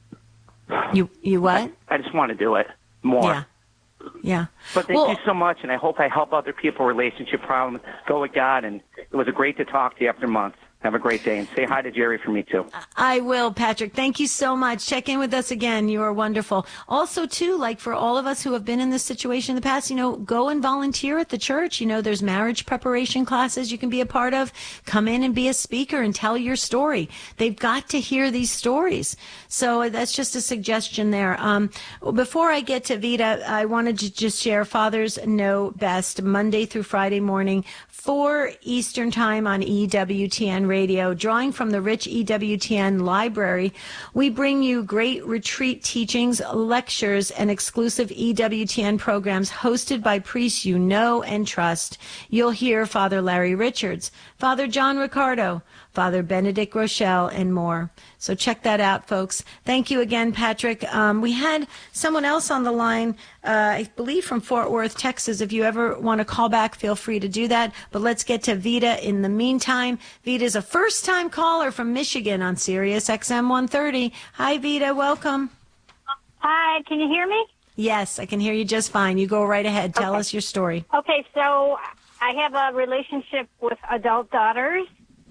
Speaker 1: You you what?
Speaker 15: I, I just want to do it more.
Speaker 1: Yeah. Yeah.
Speaker 15: But thank
Speaker 1: well,
Speaker 15: you so much, and I hope I help other people relationship problems go with God. And it was a great to talk to you after months. Have a great day, and say hi to Jerry for me, too.
Speaker 1: I will, Patrick. Thank you so much. Check in with us again. You are wonderful. Also, too, like for all of us who have been in this situation in the past, you know, go and volunteer at the church. You know, there's marriage preparation classes you can be a part of. Come in and be a speaker and tell your story. They've got to hear these stories. So that's just a suggestion there. Um, before I get to Vita, I wanted to just share Fathers Know Best, Monday through Friday morning, four Eastern Time on E W T N Radio. Drawing from the rich E W T N library, we bring you great retreat teachings, lectures, and exclusive E W T N programs hosted by priests you know and trust. You'll hear Father Larry Richards, Father John Ricardo, Father Benedict Rochelle, and more. So check that out, folks. Thank you again, Patrick. Um, we had someone else on the line, uh, I believe from Fort Worth, Texas. If you ever want to call back, feel free to do that. But let's get to Vita in the meantime. Vita is a first-time caller from Michigan on Sirius X M one thirty. Hi, Vita. Welcome.
Speaker 16: Hi. Can you hear me?
Speaker 1: Yes, I can hear you just fine. You go right ahead. Tell
Speaker 16: okay.
Speaker 1: us your story.
Speaker 16: Okay, so I have a relationship with adult daughters.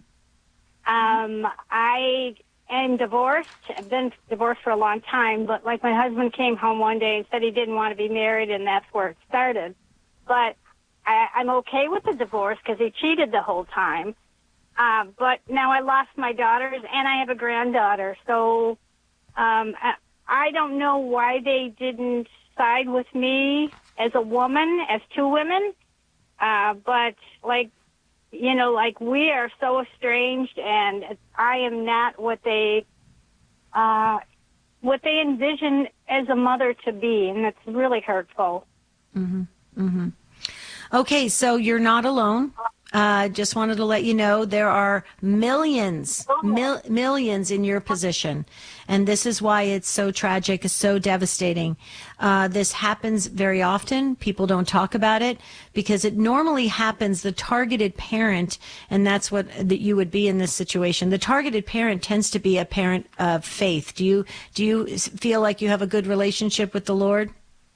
Speaker 16: Um, I am divorced. I've been divorced for a long time, but like my husband came home one day and said he didn't want to be married, and that's where it started. But I, I'm okay with the divorce because he cheated the whole time. Uh, but now I lost my daughters, and I have a granddaughter. So um, I, I don't know why they didn't side with me as a woman, as two women. Uh, but like, you know, like we are so estranged, and I am not what they, uh, what they envision as a mother to be, and it's really hurtful.
Speaker 1: Mm-hmm. Mm-hmm. Okay, so you're not alone. Uh, just wanted to let you know there are millions, mil- millions in your position. And this is why it's so tragic, it's so devastating. Uh, this happens very often. People don't talk about it because it normally happens, the targeted parent, and that's what that you would be in this situation. The targeted parent tends to be a parent of faith. Do you, do you feel like you have a good relationship with the Lord?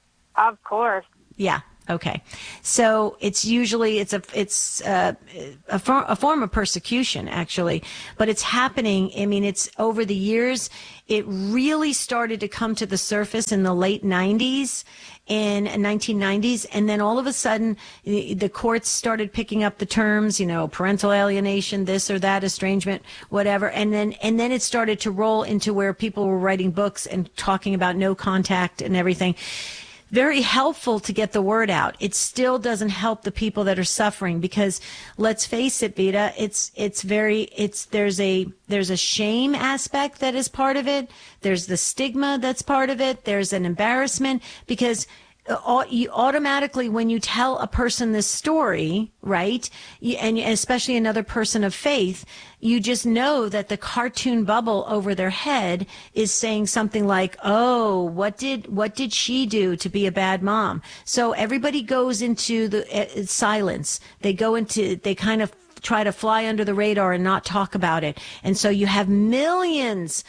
Speaker 16: Of course.
Speaker 1: Yeah. Okay. So it's usually, it's a, it's a, a, for, a form of persecution, actually, but it's happening. I mean, it's over the years, it really started to come to the surface in the late nineties and nineteen nineties. And then all of a sudden the courts started picking up the terms, you know, parental alienation, this or that, estrangement, whatever. And then, and then it started to roll into where people were writing books and talking about no contact and everything. Very helpful to get the word out. It still doesn't help the people that are suffering because let's face it, Vita, it's, it's very, it's, there's a, there's a shame aspect that is part of it. There's the stigma that's part of it. There's an embarrassment because you automatically, when you tell a person this story, right, and especially another person of faith, you just know that the cartoon bubble over their head is saying something like, oh, what did what did she do to be a bad mom? So everybody goes into the uh, silence. They go into, they kind of try to fly under the radar and not talk about it. And so you have millions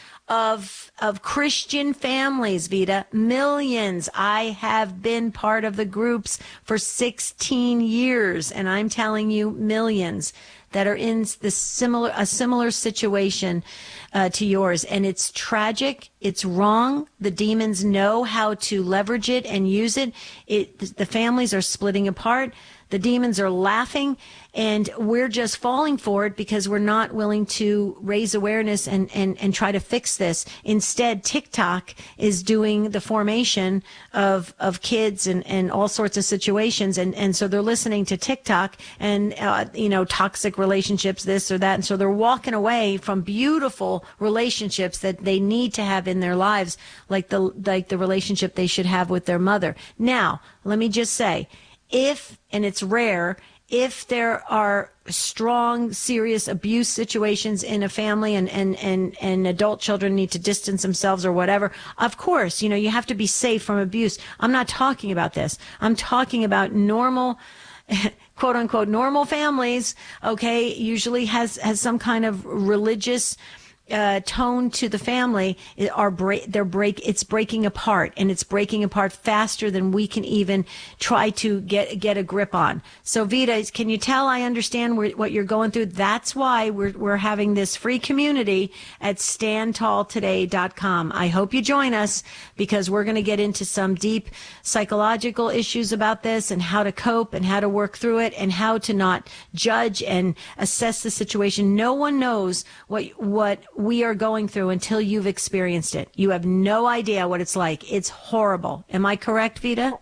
Speaker 1: of of Christian families, Vita, millions. I have been part of the groups for sixteen years, and I'm telling you, millions that are in the similar a similar situation uh, to yours. And it's tragic. It's wrong. The demons know how to leverage it and use it. It the families are splitting apart. The demons are laughing, and we're just falling for it because we're not willing to raise awareness and, and, and try to fix this. Instead, TikTok is doing the formation of of kids and, and all sorts of situations. And, and so they're listening to TikTok and, uh, you know, toxic relationships, this or that. And so they're walking away from beautiful relationships that they need to have in their lives, like the like the relationship they should have with their mother. Now, let me just say, if, and it's rare, if there are strong, serious abuse situations in a family and, and, and, and adult children need to distance themselves or whatever, of course, you know, you have to be safe from abuse. I'm not talking about this. I'm talking about normal, quote unquote, normal families, okay, usually has, has some kind of religious Uh, tone to the family. Are break they're break it's breaking apart, and it's breaking apart faster than we can even try to get get a grip on. So Vita, can you tell I understand where, what you're going through? That's why we're we're having this free community at stand tall today dot com. I hope you join us because we're going to get into some deep psychological issues about this and how to cope and how to work through it and how to not judge and assess the situation. No one knows what what we are going through until you've experienced it. You have no idea what it's like. It's horrible. Am I correct, Vita?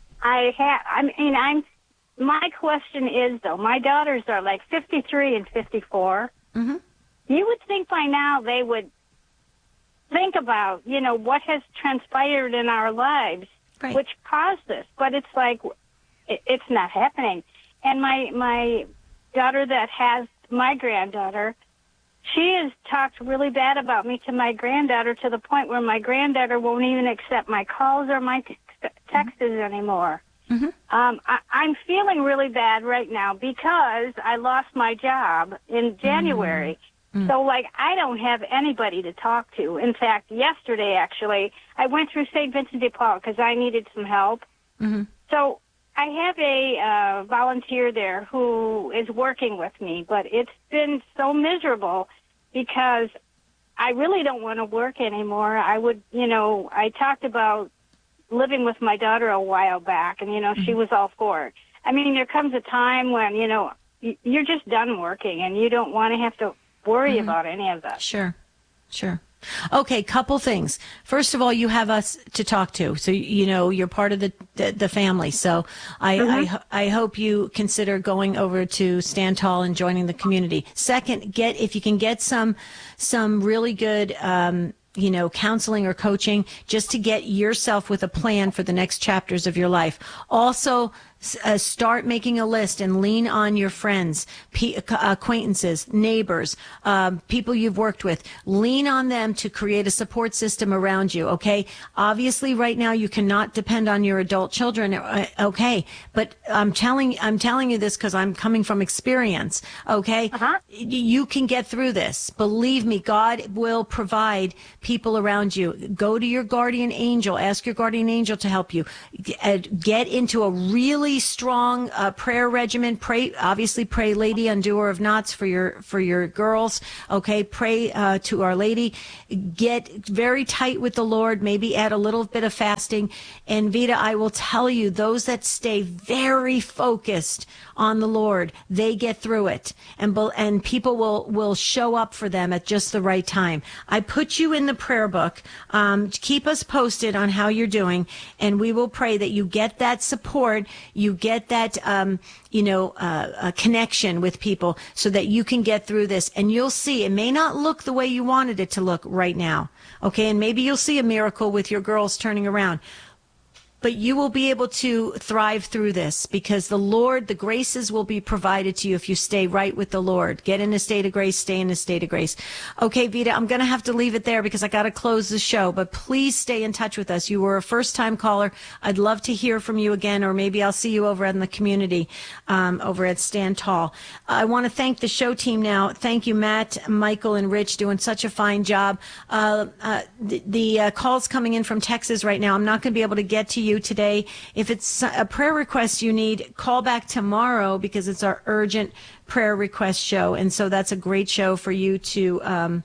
Speaker 16: I have. I mean, I'm. My question is though, my daughters are like fifty-three and fifty-four.
Speaker 1: Mm-hmm.
Speaker 16: You would think by now they would think about, you know, what has transpired in our lives,
Speaker 1: right,
Speaker 16: which caused this. But it's like it, it's not happening. And my my daughter that has my granddaughter, she has talked really bad about me to my granddaughter to the point where my granddaughter won't even accept my calls or my t- texts anymore.
Speaker 1: Mm-hmm.
Speaker 16: Um, I, I'm feeling really bad right now because I lost my job in January.
Speaker 1: Mm-hmm.
Speaker 16: So, like, I don't have anybody to talk to. In fact, yesterday, actually, I went through Saint Vincent de Paul because I needed some help.
Speaker 1: Mm-hmm.
Speaker 16: So I have a uh, volunteer there who is working with me, but it's been so miserable because I really don't want to work anymore. I would, you know, I talked about living with my daughter a while back, and, you know, she was all for it. I mean, there comes a time when, you know, you're just done working and you don't want to have to worry
Speaker 1: Mm-hmm.
Speaker 16: about any of that.
Speaker 1: Sure, sure. Okay, couple things. First of all, you have us to talk to, so you know you're part of the the, the family. So I,
Speaker 16: Mm-hmm.
Speaker 1: I I hope you consider going over to Stand Tall and joining the community. Second, get if you can get some some really good um, you know, counseling or coaching, just to get yourself with a plan for the next chapters of your life. Also, Uh, start making a list and lean on your friends, p- acquaintances, neighbors, um, people you've worked with. Lean on them to create a support system around you, okay? Obviously, right now, you cannot depend on your adult children, uh, okay? But I'm telling, I'm telling you this because I'm coming from experience, okay? Uh-huh. You can get through this. Believe me, God will provide people around you. Go to your guardian angel. Ask your guardian angel to help you. Get into a really strong uh, prayer regimen. Pray, obviously, pray, Lady, undoer of knots, for your for your girls. Okay, pray uh, to Our Lady. Get very tight with the Lord. Maybe add a little bit of fasting. And Vita, I will tell you, those that stay very focused on the Lord, they get through it, and and people will will show up for them at just the right time. I put you in the prayer book. Um, keep us posted on how you're doing, and we will pray that you get that support. You get that, um, you know, uh, a connection with people so that you can get through this. And you'll see, it may not look the way you wanted it to look right now. Okay. And maybe you'll see a miracle with your girls turning around. But you will be able to thrive through this, because the Lord, the graces will be provided to you if you stay right with the Lord. Get in a state of grace, stay in a state of grace. Okay, Vita, I'm going to have to leave it there because I got to close the show, but please stay in touch with us. You were a first-time caller. I'd love to hear from you again, or maybe I'll see you over in the community, um, over at Stand Tall. I want to thank the show team now. Thank you, Matt, Michael, and Rich, doing such a fine job. Uh, uh, the the uh, calls coming in from Texas right now, I'm not going to be able to get to you today. If it's a prayer request you need, call back tomorrow, because it's our urgent prayer request show. And so that's a great show for you to, um,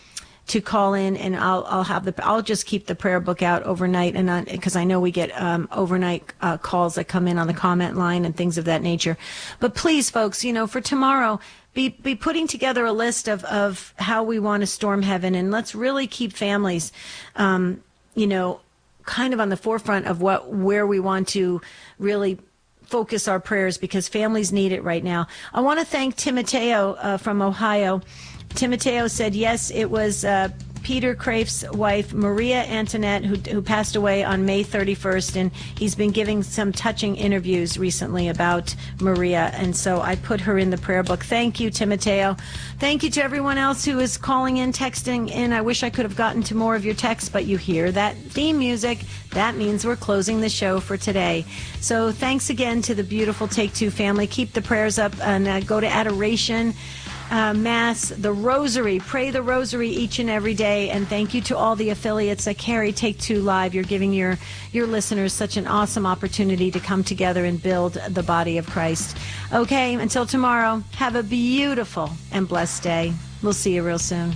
Speaker 1: to call in, and I'll, I'll have the, I'll just keep the prayer book out overnight, and because I know we get, um, overnight, uh, calls that come in on the comment line and things of that nature. But please, folks, you know, for tomorrow, be, be putting together a list of, of how we want to storm heaven, and let's really keep families, um, you know, kind of on the forefront of what, where we want to really focus our prayers, because families need it right now. I want to thank Timoteo uh, from Ohio. Timoteo said, yes, it was uh, Peter Kraef's wife, Maria Antoinette, who, who passed away on May thirty-first, and he's been giving some touching interviews recently about Maria, and so I put her in the prayer book. Thank you, Timoteo. Thank you to everyone else who is calling in, texting in. I wish I could have gotten to more of your texts, but you hear that theme music. That means we're closing the show for today. So thanks again to the beautiful Take Two family. Keep the prayers up, and uh, go to adoration. Uh, Mass, the Rosary. Pray the Rosary each and every day. And thank you to all the affiliates that carry Take Two Live. You're giving your, your listeners such an awesome opportunity to come together and build the body of Christ. Okay, until tomorrow, have a beautiful and blessed day. We'll see you real soon.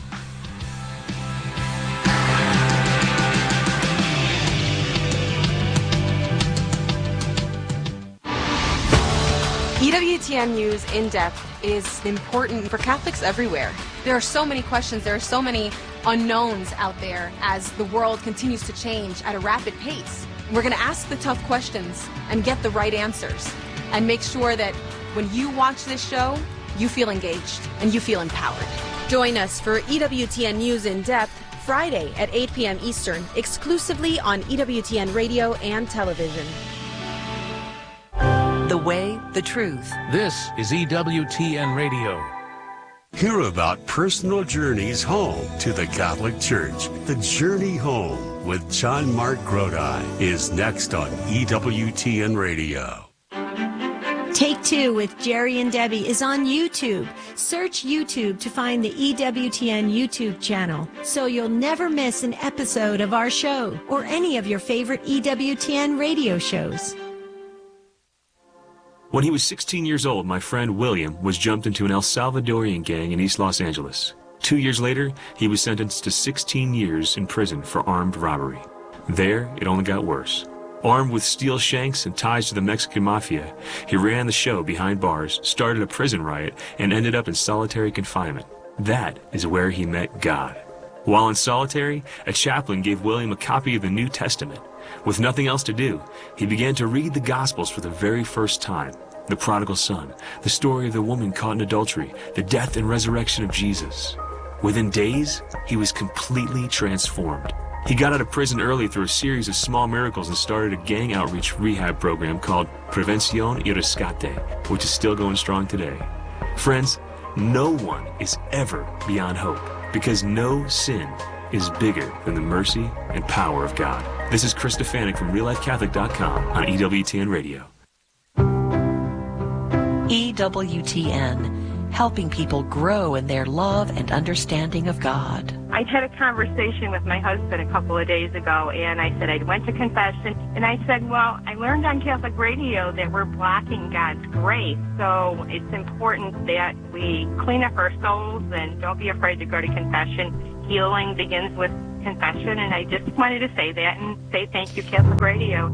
Speaker 11: E W T N News In Depth is important for Catholics everywhere. There are so many questions, there are so many unknowns out there as the world continues to change at a rapid pace. We're going to ask the tough questions and get the right answers, and make sure that when you watch this show, you feel engaged and you feel empowered. Join us for E W T N News In Depth Friday at eight p.m. Eastern, exclusively on E W T N Radio and television.
Speaker 17: The way, the truth.
Speaker 18: This is E W T N Radio.
Speaker 19: Hear about personal journeys home to the Catholic Church. The Journey Home with John Mark Grodi is next on E W T N Radio.
Speaker 1: Take Two with Jerry and Debbie is on YouTube. Search YouTube to find the E W T N YouTube channel, so you'll never miss an episode of our show or any of your favorite E W T N radio shows.
Speaker 20: When he was sixteen years old, my friend William was jumped into an El Salvadorian gang in East Los Angeles. Two years later, he was sentenced to sixteen years in prison for armed robbery. There, it only got worse. Armed with steel shanks and ties to the Mexican mafia, he ran the show behind bars, started a prison riot, and ended up in solitary confinement. That is where he met God. While in solitary, a chaplain gave William a copy of the New Testament. With nothing else to do, he began to read the Gospels for the very first time. The prodigal son, the story of the woman caught in adultery, the death and resurrection of Jesus. Within days, he was completely transformed. He got out of prison early through a series of small miracles and started a gang outreach rehab program called Prevención y Rescate, which is still going strong today. Friends, no one is ever beyond hope because no sin is bigger than the mercy and power of God. This is Chris Stefanik from real life catholic dot com on E W T N Radio.
Speaker 17: E W T N, helping people grow in their love and understanding of God.
Speaker 21: I had a conversation with my husband a couple of days ago, and I said I went to confession, and I said, well, I learned on Catholic radio that we're blocking God's grace, so it's important that we clean up our souls and don't be afraid to go to confession. Healing begins with confession, and I just wanted to say that and say thank you, Catholic Radio.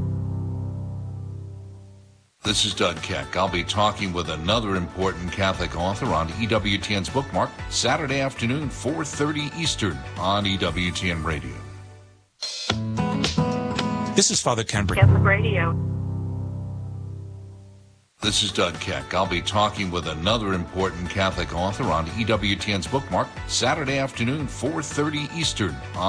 Speaker 22: This is Doug Keck. I'll be talking with another important Catholic author on E W T N's Bookmark Saturday afternoon, four thirty Eastern on E W T N Radio.
Speaker 3: This is Father Ken Brick.
Speaker 21: Catholic Radio.
Speaker 22: This is Doug Keck. I'll be talking with another important Catholic author on E W T N's Bookmark Saturday afternoon, four thirty Eastern on